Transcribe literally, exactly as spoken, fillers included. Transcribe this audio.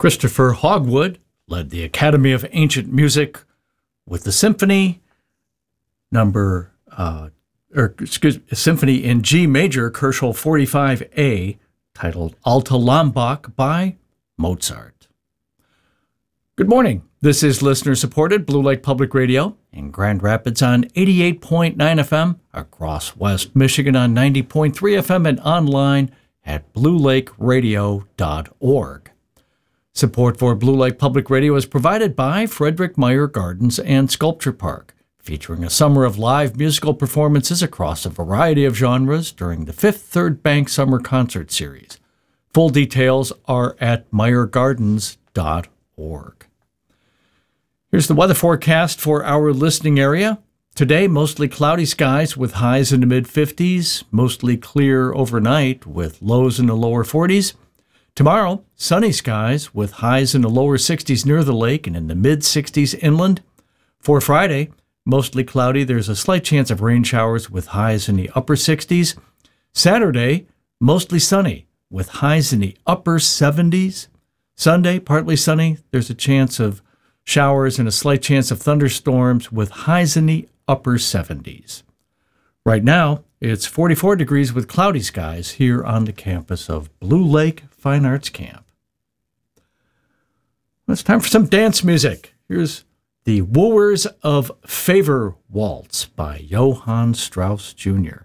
Christopher Hogwood led the Academy of Ancient Music with the symphony number, uh, or excuse me, symphony in G major, Kochel forty-five A, titled Alte Lambach by Mozart. Good morning. This is listener-supported Blue Lake Public Radio in Grand Rapids on eighty-eight point nine F M, across West Michigan on ninety point three F M, and online at blue lake radio dot org. Support for Blue Lake Public Radio is provided by Frederick Meyer Gardens and Sculpture Park, featuring a summer of live musical performances across a variety of genres during the Fifth Third Bank Summer Concert Series. Full details are at meyer gardens dot org. Here's the weather forecast for our listening area. Today, mostly cloudy skies with highs in the mid fifties, mostly clear overnight with lows in the lower forties. Tomorrow, sunny skies with highs in the lower sixties near the lake and in the mid sixties inland. For Friday, mostly cloudy. There's a slight chance of rain showers with highs in the upper sixties. Saturday, mostly sunny with highs in the upper seventies. Sunday, partly sunny. There's a chance of showers and a slight chance of thunderstorms with highs in the upper seventies. Right now, it's forty-four degrees with cloudy skies here on the campus of Blue Lake Fine Arts Camp. Well, it's time for some dance music. Here's the Wooers of Favor Waltz by Johann Strauss Junior